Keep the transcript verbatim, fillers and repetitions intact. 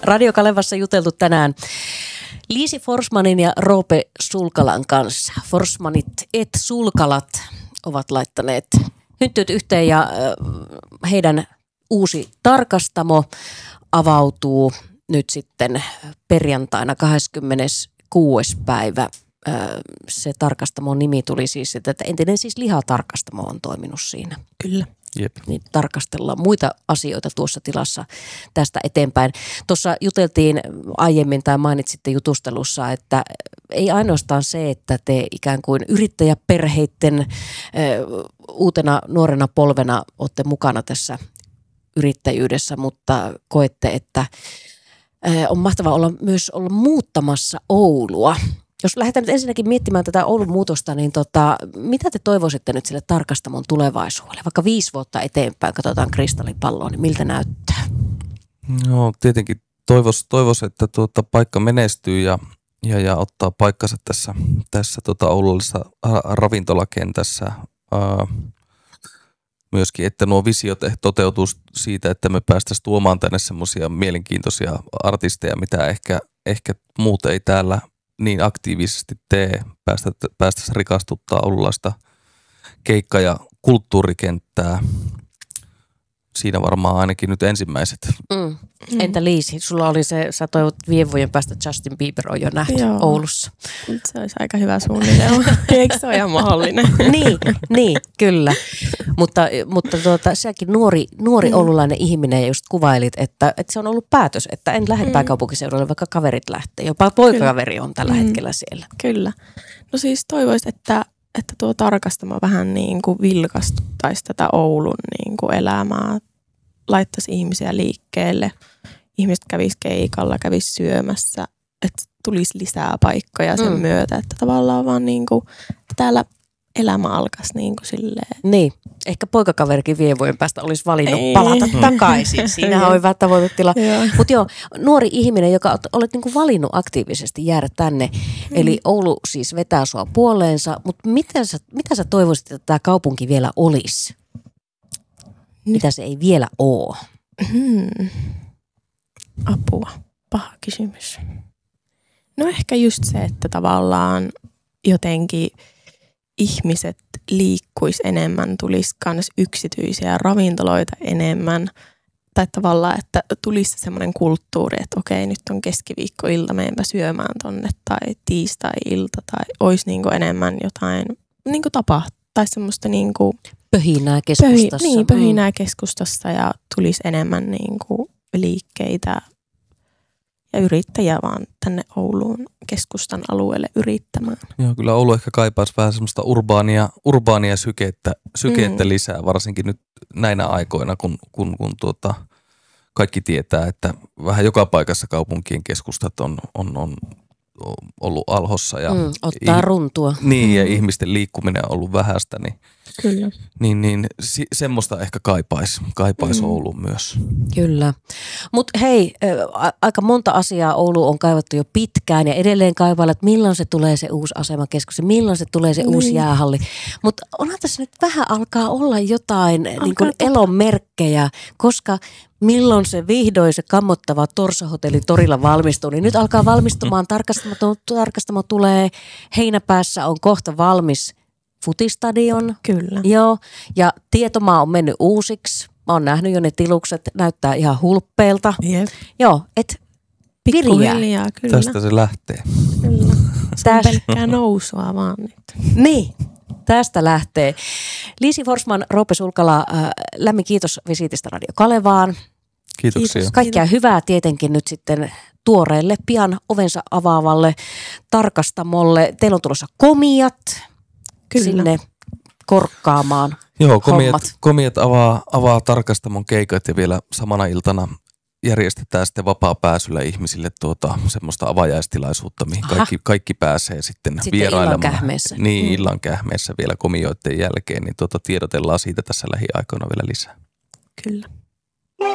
Radio Kalevassa juteltu tänään Liisi Forsmanin ja Roope Sulkalan kanssa. Forsmanit et Sulkalat ovat laittaneet hynttyyt yhteen ja heidän uusi tarkastamo avautuu nyt sitten perjantaina kahdeskymmeneskuudes päivä. Se tarkastamon nimi tuli siis, että entinen siis lihatarkastamo on toiminut siinä. Kyllä. Jep. Niin tarkastellaan muita asioita tuossa tilassa tästä eteenpäin. Tuossa juteltiin aiemmin tai mainitsitte jutustelussa, että ei ainoastaan se, että te ikään kuin yrittäjäperheitten ö, uutena nuorena polvena olette mukana tässä yrittäjyydessä, mutta koette, että ö, on mahtavaa olla myös olla muuttamassa Oulua. Jos lähdetään nyt ensinnäkin miettimään tätä Oulun muutosta, niin tota, mitä te toivoisitte nyt sille tarkastamon tulevaisuudelle? Vaikka viisi vuotta eteenpäin, katsotaan kristallipalloa, niin miltä näyttää? No tietenkin toivois, toivois että tuota, paikka menestyy ja, ja, ja ottaa paikkansa tässä, tässä tota oulullisessa ravintolakentässä. Ää, myöskin, että nuo visiot toteutuu siitä, että me päästäisiin tuomaan tänne semmoisia mielenkiintoisia artisteja, mitä ehkä, ehkä muut ei täällä niin aktiivisesti tee, päästä, päästä rikastuttaa oululaista keikka- ja kulttuurikenttää. Siinä varmaan ainakin nyt ensimmäiset. Mm. Entä Liisi, sulla oli se, sä toivot viiden vuoden päästä Justin Bieber on jo nähty Joo. Oulussa. Se olisi aika hyvä suunnitelma. Eikö se ole ihan mahdollinen? niin, niin, kyllä. Mutta, mutta tuota, säkin nuori, nuori mm. oululainen ihminen ja just kuvailit, että, että se on ollut päätös, että en lähde mm. pääkaupunkiseudulle, vaikka kaverit lähtee. Jopa poikakaveri on tällä mm. hetkellä siellä. Kyllä. No siis toivoisin, että, että tuo tarkastama vähän niin kuin vilkastuttaisi tätä Oulun niin kuin elämää. Laittaisi ihmisiä liikkeelle. Ihmiset kävisi keikalla, kävisi syömässä. Että tulisi lisää paikkoja sen mm. myötä. Että tavallaan vaan niin kuin, että täällä elämä alkaisi niin kuin silleen. Niin. Ehkä poikakaverikin viiden vuoden päästä olisi valinnut Ei. palata takaisin. Siinähän on hyvä tavoitetila. Mutta joo, nuori ihminen, joka olet niinku valinnut aktiivisesti jäädä tänne. Mm. Eli Oulu siis vetää sua puoleensa. Mutta mitä sä, mitä sä toivoisit, että tämä kaupunki vielä olisi? Mitä se ei vielä ole? Hmm. Apua. Paha kysymys. No ehkä just se, että tavallaan jotenkin ihmiset liikkuisi enemmän, tulisi myös yksityisiä ravintoloita enemmän. Tai tavallaan, että tulisi semmoinen kulttuuri, että okei, nyt on keskiviikkoilta, menenpä syömään tonne, tai tiistai-ilta, tai olisi niinku enemmän jotain niinku tapahtuu. Tai semmoista niinku pöhinää keskustassa. Pöhi, niin, pöhinää keskustassa ja tulisi enemmän niinku liikkeitä ja yrittäjiä vaan tänne Ouluun keskustan alueelle yrittämään. Joo, kyllä Oulu ehkä kaipaisi vähän semmoista urbaania, urbaania sykettä, sykettä mm. lisää, varsinkin nyt näinä aikoina, kun, kun, kun tuota, kaikki tietää, että vähän joka paikassa kaupunkien keskustat on, on, on ollut alhossa. Ja mm, ottaa ih- runtua. Niin, ja mm. ihmisten liikkuminen on ollut vähäistä, niin, Kyllä. niin, niin si- semmoista ehkä kaipaisi kaipais mm. Ouluun myös. Kyllä. Mutta hei, a- aika monta asiaa Oulu on kaivattu jo pitkään ja edelleen kaivailla, että milloin se tulee se uusi asemakeskus ja milloin se tulee se mm. uusi jäähalli. Mutta onhan tässä nyt vähän alkaa olla jotain niin kuin elon merkkejä, koska milloin se vihdoin se kammottava Torso-hotelli torilla valmistuu, niin nyt alkaa valmistumaan. Tarkastamo, tarkastamo tulee, heinäpäässä on kohta valmis futistadion. Kyllä. Joo, ja Tietomaa on mennyt uusiksi. Mä oon nähnyt jo ne tilukset, näyttää ihan hulppeelta. Jep. Joo, et pikkuhiljaa, kyllä. Tästä se lähtee. Kyllä. Se on pelkkää nousua vaan nyt. Niin. Tästä lähtee. Liisi Forsman, Roope Sulkala, äh, lämmin kiitos visiitistä Radio Kalevaan. Kiitoksia. Kiitos. Kaikkea hyvää tietenkin nyt sitten tuoreelle, pian ovensa avaavalle tarkastamolle. Teillä on tulossa komiat Kyllä. sinne korkkaamaan Joo, komiat, komiat avaa, avaa tarkastamon keikat ja vielä samana iltana järjestetään sitten vapaa-pääsyllä ihmisille tuota, semmoista avajaistilaisuutta, mihin kaikki, kaikki pääsee sitten, sitten vierailemaan. Illan kähmeessä. Niin, mm. illan kähmeessä vielä komioiden jälkeen, niin tuota, tiedotellaan siitä tässä lähiaikoina vielä lisää. Kyllä.